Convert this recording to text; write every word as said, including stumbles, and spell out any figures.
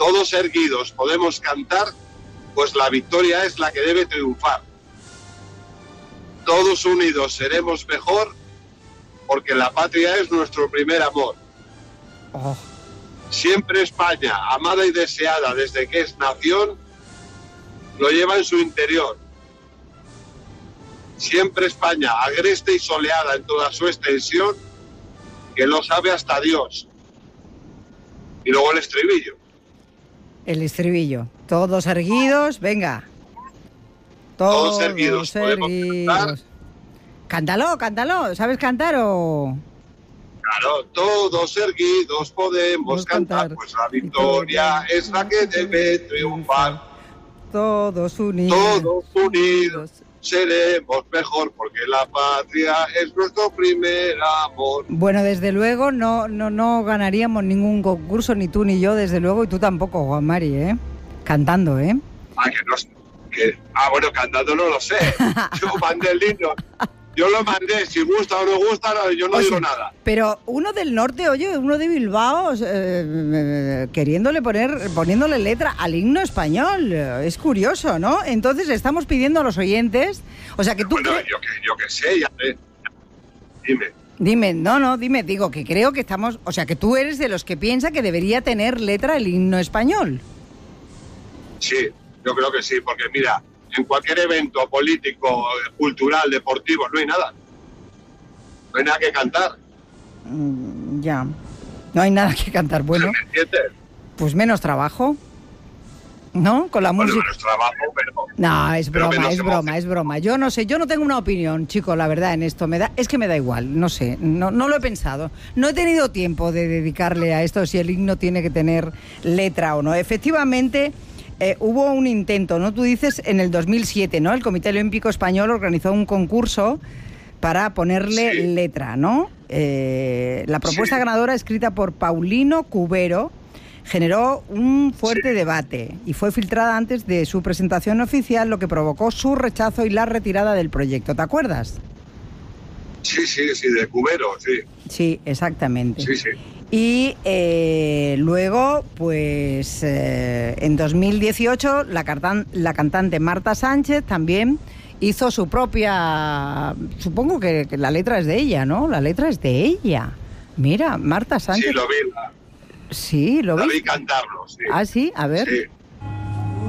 todos erguidos podemos cantar, pues la victoria es la que debe triunfar. Todos unidos seremos mejor, porque la patria es nuestro primer amor. Oh. Siempre España, amada y deseada desde que es nación, lo lleva en su interior. Siempre España, agreste y soleada en toda su extensión, que lo sabe hasta Dios. Y luego el estribillo. El estribillo. Todos erguidos, venga. Todos, Todos erguidos. erguidos. Cántalo, cántalo. ¿Sabes cantar o...? Claro, todos erguidos podemos cantar, cantar, pues la victoria es la que debe triunfar. Todos unidos. Todos unidos seremos mejor, porque la patria es nuestro primer amor. Bueno, desde luego no, no, no ganaríamos ningún concurso, ni tú ni yo, desde luego, y tú tampoco, Juan Mari, ¿eh? Cantando, ¿eh? Ah, que no, que, ah bueno, cantando no lo sé. Yo mandé el himno. Yo lo mandé, si gusta o no gusta, no, yo no Oye, digo nada. Pero uno del norte, oye, uno de Bilbao, eh, queriéndole poner, poniéndole letra al himno español. Es curioso, ¿no? Entonces estamos pidiendo a los oyentes, o sea que tú... Bueno, cre- yo que yo que sé, ya sé. Dime. Dime, no, no, dime, digo que creo que estamos, o sea que tú eres de los que piensa que debería tener letra el himno español. Sí, yo creo que sí, porque mira, en cualquier evento político, cultural, deportivo, no hay nada. No hay nada que cantar. Mm, ya. No hay nada que cantar. Bueno, ¿Me entiendes? Pues menos trabajo, ¿no? Con la Bueno, música. menos trabajo, pero... No, es pero broma, menos es emoción. broma, es broma. Yo no sé, yo no tengo una opinión, chico, la verdad, en esto. Me da, es que me da igual, no sé, no, no lo he pensado. No he tenido tiempo de dedicarle a esto, si el himno tiene que tener letra o no. Efectivamente... Eh, hubo un intento, ¿no? Tú dices en el dos mil siete, ¿no? El Comité Olímpico Español organizó un concurso para ponerle Sí. letra, ¿no? Eh, la propuesta Sí. ganadora, escrita por Paulino Cubero, generó un fuerte Sí. debate y fue filtrada antes de su presentación oficial, lo que provocó su rechazo y la retirada del proyecto. ¿Te acuerdas? Sí, sí, sí, de Cubero, sí. Sí, exactamente. Sí, sí. Y eh, luego, pues eh, en dos mil dieciocho, la, cartan- la cantante Marta Sánchez también hizo su propia... Supongo que, que la letra es de ella, ¿no? La letra es de ella. Mira, Marta Sánchez... Sí, lo vi. La, Sí, lo la vi. vi cantarlo, sí. Ah, sí, a ver. Sí.